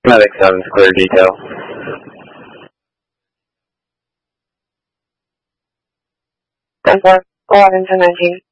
Medic 7 to clear detail. 10-4, 11 to 19.